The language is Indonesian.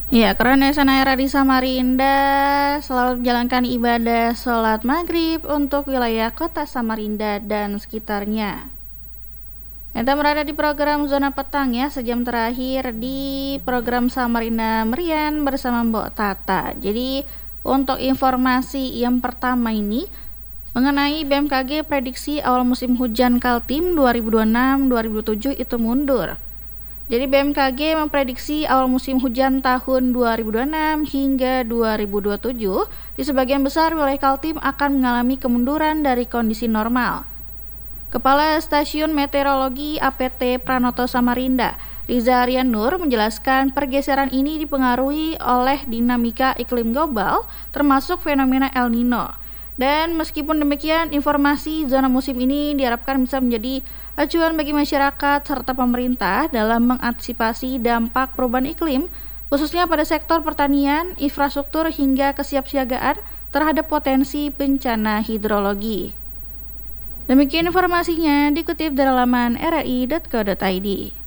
Ya, Keranesan Era di Samarinda selalu menjalankan ibadah sholat maghrib untuk wilayah kota Samarinda dan sekitarnya. Kita berada di program Zona Petang ya, sejam terakhir di program Samarinda Merian bersama Mbok Tata. Jadi untuk informasi yang pertama ini mengenai BMKG prediksi awal musim hujan Kaltim 2026-2027 itu mundur. Jadi BMKG memprediksi awal musim hujan tahun 2026 hingga 2027 di sebagian besar wilayah Kaltim akan mengalami kemunduran dari kondisi normal. Kepala Stasiun Meteorologi APT Pranoto Samarinda, Riza Aryan Nur menjelaskan pergeseran ini dipengaruhi oleh dinamika iklim global termasuk fenomena El Nino. Dan meskipun demikian, informasi zona musim ini diharapkan bisa menjadi acuan bagi masyarakat serta pemerintah dalam mengantisipasi dampak perubahan iklim, khususnya pada sektor pertanian, infrastruktur hingga kesiapsiagaan terhadap potensi bencana hidrologi. Demikian informasinya dikutip dari laman rri.co.id.